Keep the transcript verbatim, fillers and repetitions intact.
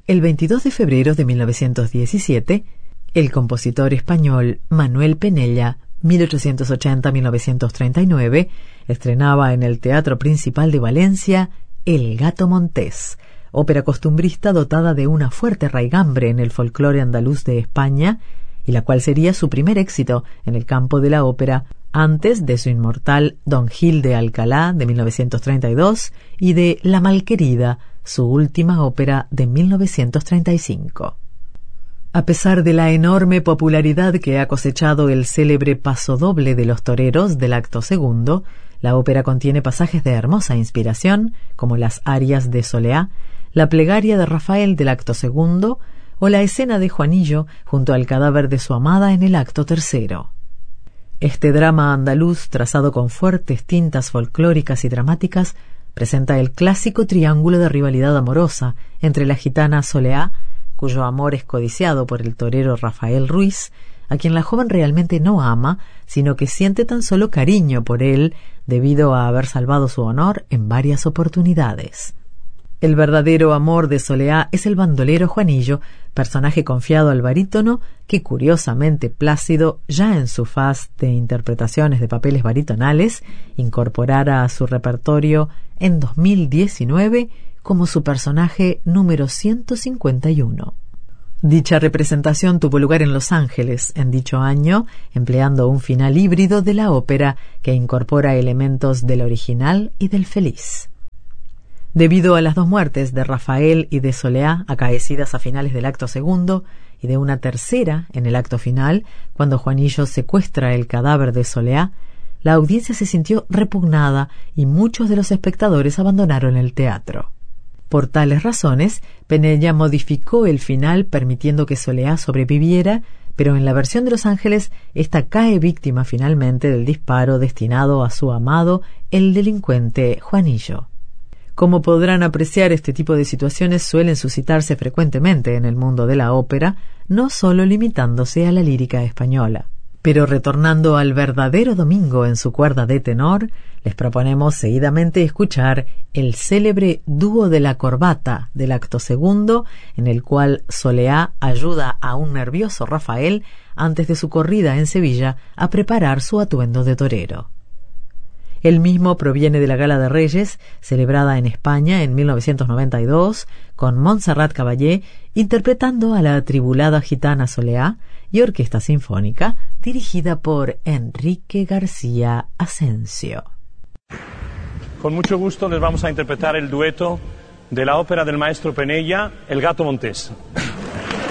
El veintidós de febrero de mil novecientos diecisiete, el compositor español Manuel Penella, mil ochocientos ochenta a mil novecientos treinta y nueve, estrenaba en el Teatro Principal de Valencia El Gato Montés, ópera costumbrista dotada de una fuerte raigambre en el folclore andaluz de España, y la cual sería su primer éxito en el campo de la ópera, antes de su inmortal Don Gil de Alcalá de mil novecientos treinta y dos y de La Malquerida, su última ópera de mil novecientos treinta y cinco. A pesar de la enorme popularidad que ha cosechado el célebre pasodoble de los toreros del acto segundo, la ópera contiene pasajes de hermosa inspiración, como las arias de Soleá, la plegaria de Rafael del acto segundo o la escena de Juanillo junto al cadáver de su amada en el acto tercero. Este drama andaluz, trazado con fuertes tintas folclóricas y dramáticas, presenta el clásico triángulo de rivalidad amorosa entre la gitana Soleá, cuyo amor es codiciado por el torero Rafael Ruiz, a quien la joven realmente no ama, sino que siente tan solo cariño por él debido a haber salvado su honor en varias oportunidades. El verdadero amor de Soleá es el bandolero Juanillo, personaje confiado al barítono que, curiosamente plácido ya en su faz de interpretaciones de papeles baritonales, incorporara a su repertorio en dos mil diecinueve como su personaje número ciento cincuenta y uno. Dicha representación tuvo lugar en Los Ángeles en dicho año, empleando un final híbrido de la ópera que incorpora elementos del original y del Feliz. Debido a las dos muertes de Rafael y de Soleá acaecidas a finales del acto segundo y de una tercera en el acto final, cuando Juanillo secuestra el cadáver de Soleá, la audiencia se sintió repugnada y muchos de los espectadores abandonaron el teatro. Por tales razones, Penella modificó el final permitiendo que Soleá sobreviviera, pero en la versión de Los Ángeles, ésta cae víctima finalmente del disparo destinado a su amado, el delincuente Juanillo. Como podrán apreciar, este tipo de situaciones suelen suscitarse frecuentemente en el mundo de la ópera, no solo limitándose a la lírica española. Pero retornando al verdadero Domingo en su cuerda de tenor, les proponemos seguidamente escuchar el célebre Dúo de la Corbata del acto segundo, en el cual Soleá ayuda a un nervioso Rafael antes de su corrida en Sevilla a preparar su atuendo de torero. El mismo proviene de la Gala de Reyes, celebrada en España en mil novecientos noventa y dos, con Montserrat Caballé interpretando a la atribulada gitana Soleá y orquesta sinfónica dirigida por Enrique García Asensio. Con mucho gusto les vamos a interpretar el dueto de la ópera del maestro Penella, El Gato Montés.